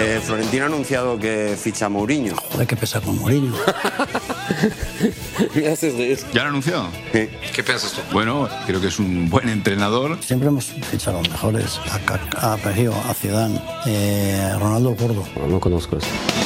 Florentino ha anunciado que ficha a Mourinho. Joder, qué pesa con Mourinho. Me haces reír. ¿Ya lo ha anunciado? Sí. ¿Qué piensas tú? Bueno, creo que es un buen entrenador. Siempre hemos fichado a los mejores. A Pejio, a Zidane, a Ronaldo Gordo. No conozco eso.